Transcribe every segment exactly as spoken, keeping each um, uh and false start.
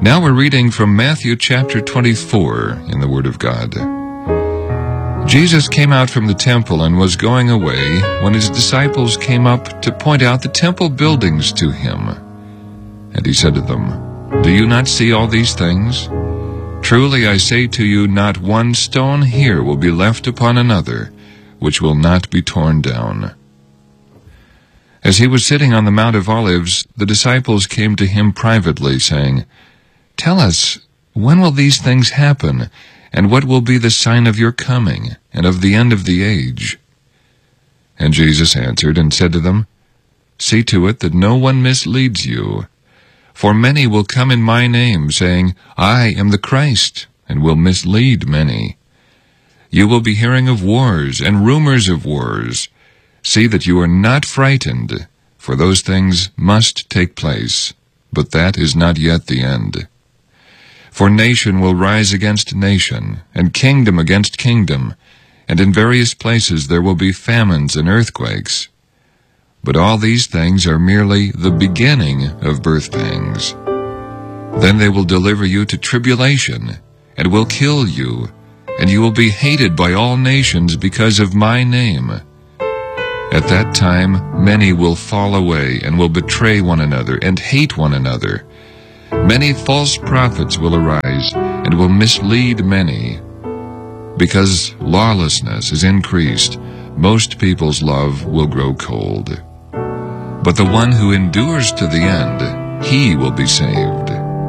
Now we're reading from Matthew chapter twenty-four in the Word of God. Jesus came out from the temple and was going away when his disciples came up to point out the temple buildings to him. And he said to them, "Do you not see all these things? Truly I say to you, not one stone here will be left upon another, which will not be torn down." As he was sitting on the Mount of Olives, the disciples came to him privately, saying, "Tell us, when will these things happen, and what will be the sign of your coming, and of the end of the age?" And Jesus answered and said to them, "See to it that no one misleads you. For many will come in my name, saying, 'I am the Christ,' and will mislead many. You will be hearing of wars and rumors of wars. See that you are not frightened, for those things must take place, but that is not yet the end. For nation will rise against nation, and kingdom against kingdom, and in various places there will be famines and earthquakes. But all these things are merely the beginning of birth pangs. Then they will deliver you to tribulation, and will kill you, and you will be hated by all nations because of my name. At that time many will fall away, and will betray one another, and hate one another. Many false prophets will arise, and will mislead many. Because lawlessness is increased, most people's love will grow cold. But the one who endures to the end, he will be saved."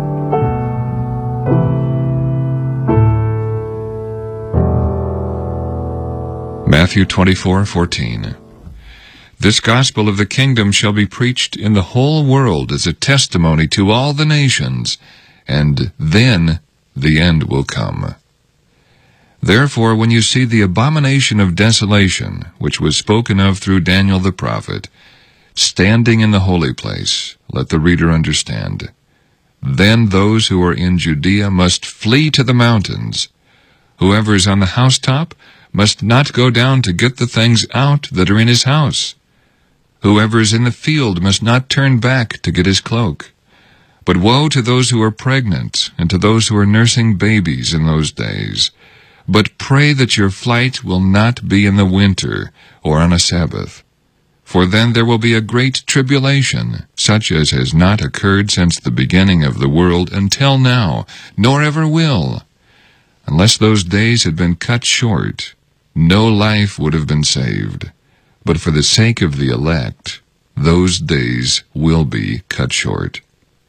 Matthew twenty-four fourteen. "This gospel of the kingdom shall be preached in the whole world as a testimony to all the nations, and then the end will come. Therefore, when you see the abomination of desolation, which was spoken of through Daniel the prophet, standing in the holy place, let the reader understand. Then those who are in Judea must flee to the mountains. Whoever is on the housetop must not go down to get the things out that are in his house. Whoever is in the field must not turn back to get his cloak. But woe to those who are pregnant, and to those who are nursing babies in those days. But pray that your flight will not be in the winter, or on a Sabbath. For then there will be a great tribulation, such as has not occurred since the beginning of the world until now, nor ever will. Unless those days had been cut short, no life would have been saved. But for the sake of the elect, those days will be cut short.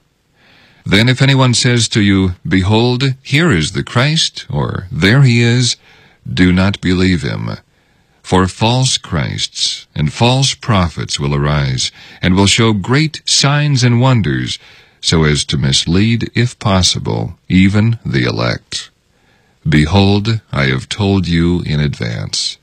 Then if anyone says to you, 'Behold, here is the Christ,' or 'There he is,' do not believe him. For false Christs and false prophets will arise, and will show great signs and wonders, so as to mislead, if possible, even the elect. Behold, I have told you in advance.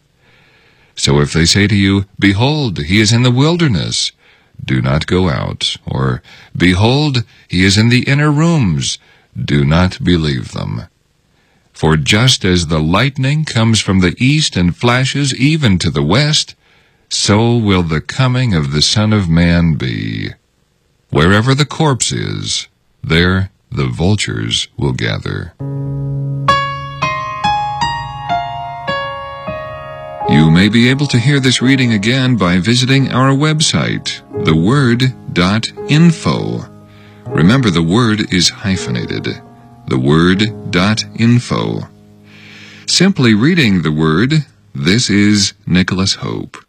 So if they say to you, 'Behold, he is in the wilderness,' do not go out, or 'Behold, he is in the inner rooms,' do not believe them. For just as the lightning comes from the east and flashes even to the west, so will the coming of the Son of Man be. Wherever the corpse is, there the vultures will gather." You may be able to hear this reading again by visiting our website, the word dot info. Remember, the word is hyphenated. the word dot info. Simply reading the Word, this is Nicholas Hope.